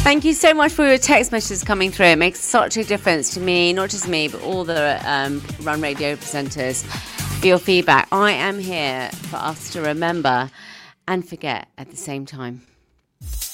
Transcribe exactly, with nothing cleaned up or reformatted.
Thank you so much for your text messages coming through. It makes such a difference to me, not just me, but all the um, Run Radio presenters, for your feedback. I am here for us to remember and forget at the same time.